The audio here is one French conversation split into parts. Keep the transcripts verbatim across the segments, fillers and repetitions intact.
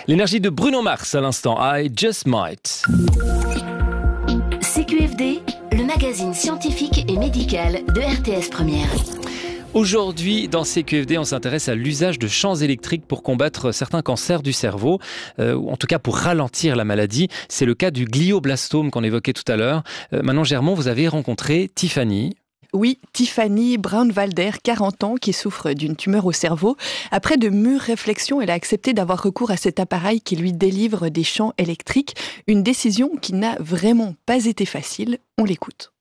L'énergie de Bruno Mars à l'instant, I Just Might. C Q F D, le magazine scientifique et médical de R T S Première. Aujourd'hui, dans C Q F D, on s'intéresse à l'usage de champs électriques pour combattre certains cancers du cerveau, euh, ou en tout cas pour ralentir la maladie. C'est le cas du glioblastome qu'on évoquait tout à l'heure. Euh, Manon Germont, vous avez rencontré Tiffany. Oui, Tiffany Braunwalder, quarante ans, qui souffre d'une tumeur au cerveau. Après de mûres réflexions, elle a accepté d'avoir recours à cet appareil qui lui délivre des champs électriques. Une décision qui n'a vraiment pas été facile. On l'écoute.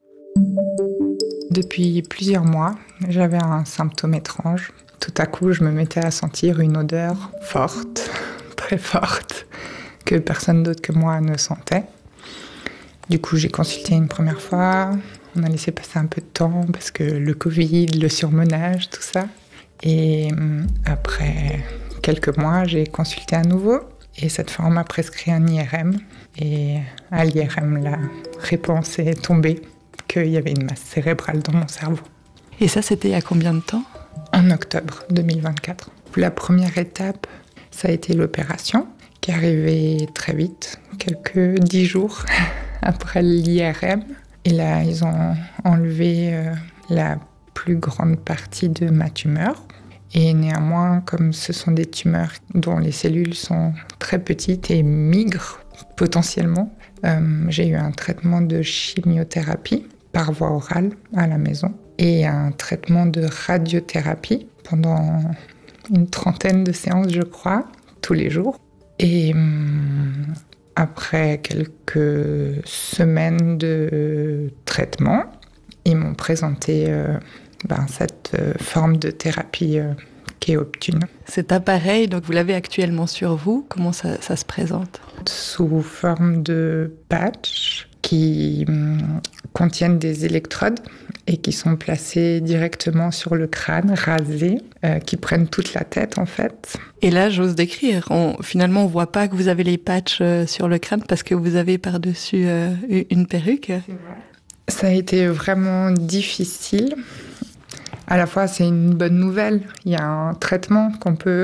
Depuis plusieurs mois, j'avais un symptôme étrange. Tout à coup, je me mettais à sentir une odeur forte, très forte, que personne d'autre que moi ne sentait. Du coup, j'ai consulté une première fois. On a laissé passer un peu de temps parce que le Covid, le surmenage, tout ça. Et après quelques mois, j'ai consulté à nouveau. Et cette fois, on m'a prescrit un I R M. Et à l'I R M, la réponse est tombée qu'il y avait une masse cérébrale dans mon cerveau. Et ça, c'était il y a combien de temps ? En octobre deux mille vingt-quatre. La première étape, ça a été l'opération, qui est arrivée très vite, quelques dix jours après l'I R M. Et là, ils ont enlevé euh, la plus grande partie de ma tumeur. Et néanmoins, comme ce sont des tumeurs dont les cellules sont très petites et migrent potentiellement, euh, j'ai eu un traitement de chimiothérapie par voie orale à la maison et un traitement de radiothérapie pendant une trentaine de séances, je crois, tous les jours. Et hum, après quelques semaines de traitement, ils m'ont présenté euh, ben, cette euh, forme de thérapie euh, qui est Optune. Cet appareil, donc vous l'avez actuellement sur vous, comment ça, ça se présente ? Sous forme de patch qui hum, contiennent des électrodes et qui sont placés directement sur le crâne, rasés, euh, qui prennent toute la tête en fait. Et là, j'ose décrire, on, finalement on ne voit pas que vous avez les patchs euh, sur le crâne parce que vous avez par-dessus euh, une perruque. C'est vrai. Ça a été vraiment difficile. À la fois, c'est une bonne nouvelle. Il y a un traitement qu'on peut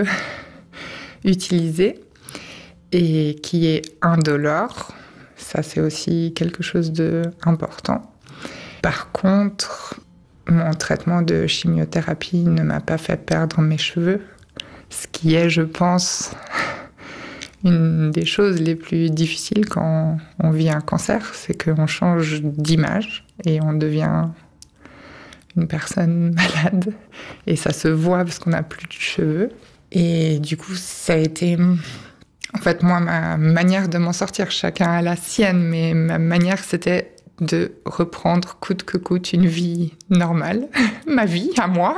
utiliser et qui est indolore. Ça, c'est aussi quelque chose d'important. Par contre, mon traitement de chimiothérapie ne m'a pas fait perdre mes cheveux, ce qui est, je pense, une des choses les plus difficiles quand on vit un cancer, c'est qu'on change d'image et on devient une personne malade. Et ça se voit parce qu'on n'a plus de cheveux. Et du coup, ça a été... En fait, moi, ma manière de m'en sortir, chacun a la sienne, mais ma manière, c'était de reprendre coûte que coûte une vie normale, ma vie à moi.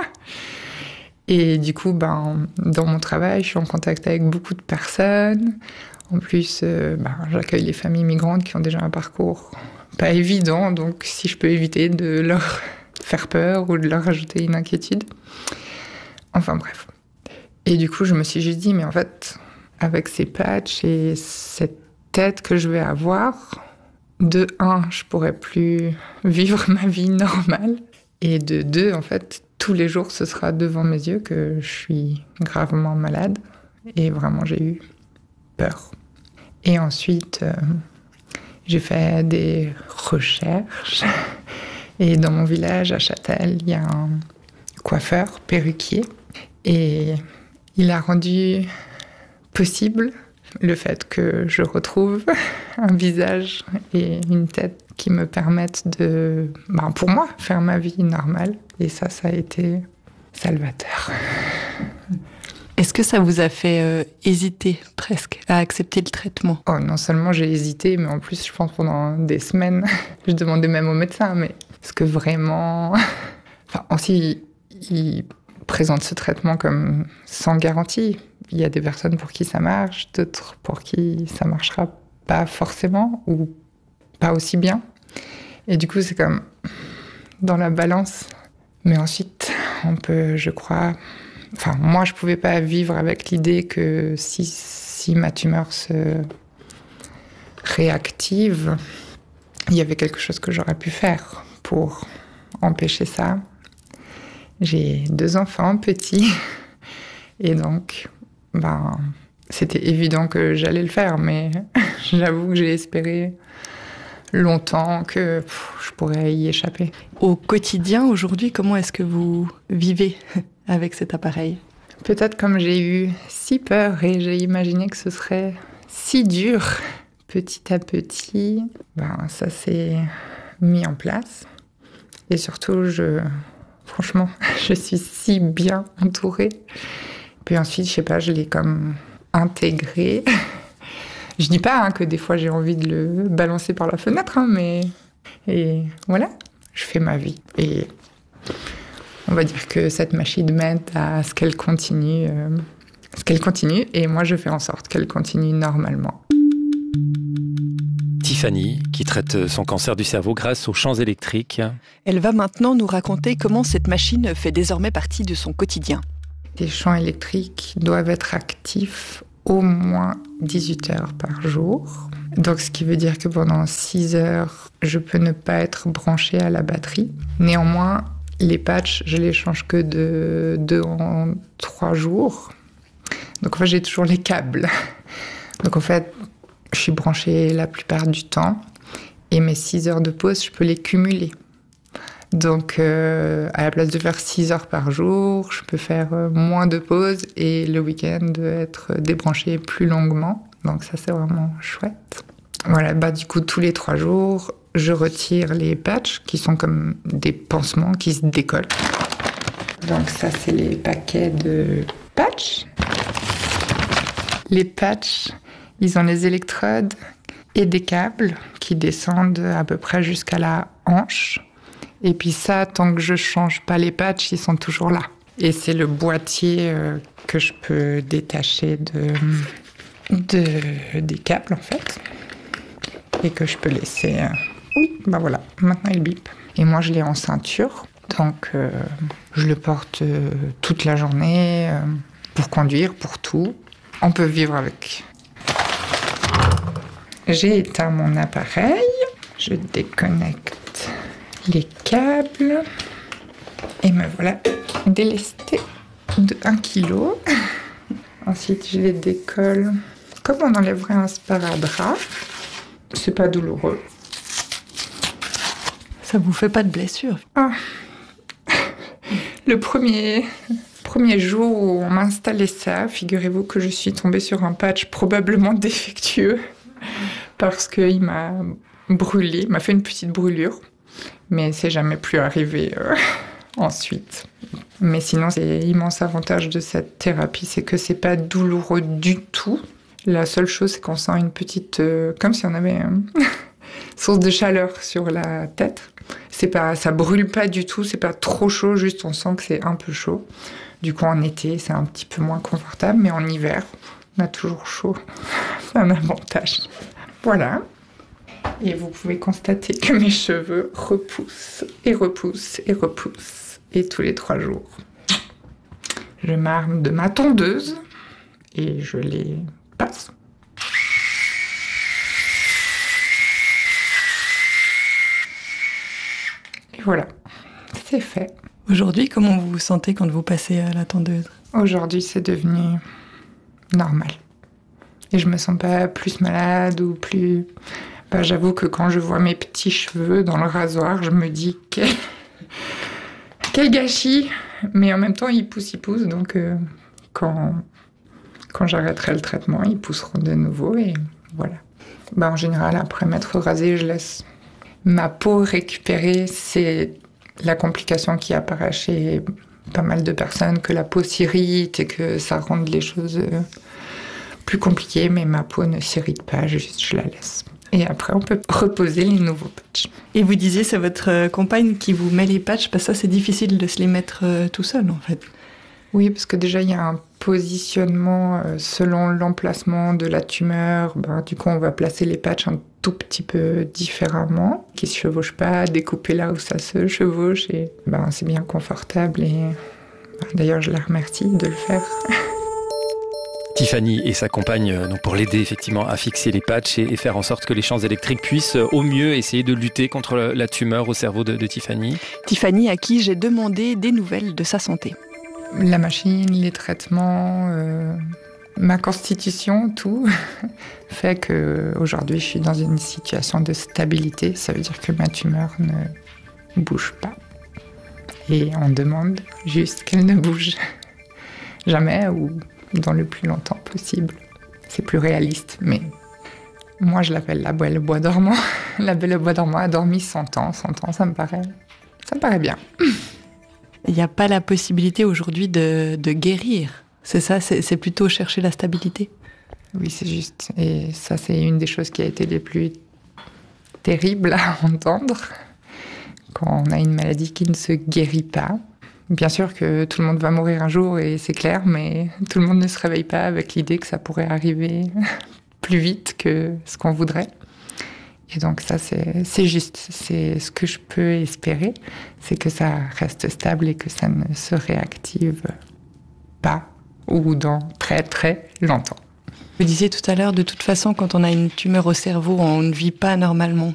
Et du coup, ben, dans mon travail, je suis en contact avec beaucoup de personnes. En plus, euh, ben, j'accueille les familles migrantes qui ont déjà un parcours pas évident, donc si je peux éviter de leur faire peur ou de leur ajouter une inquiétude. Enfin bref. Et du coup, je me suis juste dit, mais en fait, avec ces patchs et cette tête que je vais avoir, de un, je pourrais plus vivre ma vie normale. Et de deux, en fait, tous les jours, ce sera devant mes yeux que je suis gravement malade. Et vraiment, j'ai eu peur. Et ensuite, euh, j'ai fait des recherches. Et dans mon village, à Châtel, il y a un coiffeur, perruquier. Et il a rendu possible le fait que je retrouve un visage et une tête qui me permettent de, ben pour moi, faire ma vie normale. Et ça, ça a été salvateur. Est-ce que ça vous a fait euh, hésiter presque à accepter le traitement ? Oh, non seulement j'ai hésité, mais en plus, je pense pendant des semaines, je demandais même au médecin, mais est-ce que vraiment... Enfin, aussi, il présente ce traitement comme sans garantie. Il y a des personnes pour qui ça marche, d'autres pour qui ça marchera pas forcément ou pas aussi bien. Et du coup, c'est comme dans la balance. Mais ensuite, on peut, je crois... Enfin, moi, je pouvais pas vivre avec l'idée que si, si ma tumeur se réactive, il y avait quelque chose que j'aurais pu faire pour empêcher ça. J'ai deux enfants petits et donc, ben, C'était évident que j'allais le faire, mais j'avoue que j'ai espéré longtemps que pff, je pourrais y échapper. Au quotidien, aujourd'hui, comment est-ce que vous vivez avec cet appareil ? Peut-être comme j'ai eu si peur et j'ai imaginé que ce serait si dur, petit à petit, ben, ça s'est mis en place. Et surtout, je, franchement, je suis si bien entourée. Puis ensuite, je sais pas, je l'ai comme intégré. Je dis pas hein, que des fois j'ai envie de le balancer par la fenêtre, hein, mais et voilà, je fais ma vie. Et on va dire que cette machine m'aide à ce qu'elle continue, euh, ce qu'elle continue, et moi je fais en sorte qu'elle continue normalement. Tiffany, qui traite son cancer du cerveau grâce aux champs électriques. Elle va maintenant nous raconter comment cette machine fait désormais partie de son quotidien. Les champs électriques doivent être actifs au moins dix-huit heures par jour. Donc, ce qui veut dire que pendant six heures, je peux ne pas être branchée à la batterie. Néanmoins, les patchs, je les change que de deux en trois jours. Donc, en fait, j'ai toujours les câbles. Donc, en fait, je suis branchée la plupart du temps. Et mes six heures de pause, je peux les cumuler. Donc, euh, à la place de faire six heures par jour, je peux faire euh, moins de pauses et le week-end être débranché plus longuement. Donc ça, c'est vraiment chouette. Voilà, bah du coup, tous les trois jours, je retire les patchs qui sont comme des pansements qui se décollent. Donc ça, c'est les paquets de patchs. Les patchs, ils ont les électrodes et des câbles qui descendent à peu près jusqu'à la hanche. Et puis ça, tant que je change pas les patchs, ils sont toujours là. Et c'est le boîtier euh, que je peux détacher de, de, des câbles, en fait. Et que je peux laisser... Euh... Oui, ben voilà, maintenant il bip. Et moi, je l'ai en ceinture. Donc, euh, je le porte euh, toute la journée euh, pour conduire, pour tout. On peut vivre avec. J'ai éteint mon appareil. Je déconnecte les câbles et me voilà délestée de un kilo. Ensuite, je les décolle comme on enlèverait un sparadrap. C'est pas douloureux. Ça vous fait pas de blessure ? Ah. Le premier, premier jour où on m'a installé ça, figurez-vous que je suis tombée sur un patch probablement défectueux parce qu'il m'a brûlé, il m'a fait une petite brûlure. Mais c'est jamais plus arrivé euh, ensuite. Mais sinon, c'est l'immense avantage de cette thérapie, c'est que c'est pas douloureux du tout. La seule chose, c'est qu'on sent une petite... Euh, comme si on avait une source de chaleur sur la tête. C'est pas, ça brûle pas du tout, c'est pas trop chaud, juste on sent que c'est un peu chaud. Du coup, en été, c'est un petit peu moins confortable, mais en hiver, on a toujours chaud. C'est un avantage. Voilà. Et vous pouvez constater que mes cheveux repoussent et repoussent et repoussent. Et tous les trois jours, je m'arme de ma tondeuse et je les passe. Et voilà, c'est fait. Aujourd'hui, comment vous vous sentez quand vous passez à la tondeuse ? Aujourd'hui, c'est devenu normal. Et je me sens pas plus malade ou plus... Bah, j'avoue que quand je vois mes petits cheveux dans le rasoir, je me dis quel, quel gâchis. Mais en même temps, ils poussent, ils poussent. Donc, euh, quand, quand j'arrêterai le traitement, ils pousseront de nouveau. Et voilà. Bah, en général, après m'être rasée, je laisse ma peau récupérer. C'est la complication qui apparaît chez pas mal de personnes, que la peau s'irrite et que ça rend les choses plus compliquées. Mais ma peau ne s'irrite pas, juste je la laisse. Et après, on peut reposer les nouveaux patchs. Et vous disiez, c'est votre compagne qui vous met les patchs, parce que ça, c'est difficile de se les mettre tout seul, en fait. Oui, parce que déjà, il y a un positionnement selon l'emplacement de la tumeur. Ben, du coup, on va placer les patchs un tout petit peu différemment, qui ne se chevauchent pas, découper là où ça se chevauche. Et ben, c'est bien confortable. Et ben, d'ailleurs, je la remercie de le faire. Tiffany et sa compagne donc pour l'aider effectivement à fixer les patchs et, et faire en sorte que les champs électriques puissent au mieux essayer de lutter contre la tumeur au cerveau de, de Tiffany. Tiffany, à qui j'ai demandé des nouvelles de sa santé. La machine, les traitements, euh, Ma constitution, tout, fait qu'aujourd'hui, je suis dans une situation de stabilité. Ça veut dire que ma tumeur ne bouge pas. Et on demande juste qu'elle ne bouge jamais ou dans le plus longtemps possible. C'est plus réaliste, mais moi, je l'appelle la belle bois dormant. La belle bois dormant a dormi cent ans. cent ans, ça me paraît, ça me paraît bien. Il n'y a pas la possibilité aujourd'hui de, de guérir. C'est ça, c'est, c'est plutôt chercher la stabilité. Oui, c'est juste. Et ça, c'est une des choses qui a été les plus terribles à entendre. Quand on a une maladie qui ne se guérit pas. Bien sûr que tout le monde va mourir un jour, et c'est clair, mais tout le monde ne se réveille pas avec l'idée que ça pourrait arriver plus vite que ce qu'on voudrait. Et donc ça, c'est, c'est juste. C'est ce que je peux espérer, c'est que ça reste stable et que ça ne se réactive pas ou dans très très longtemps. Vous disiez tout à l'heure, de toute façon, quand on a une tumeur au cerveau, on ne vit pas normalement.